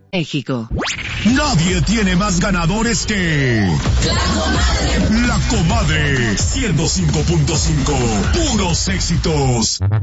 México. Nadie tiene más ganadores que La Comadre 105.5. Puros éxitos.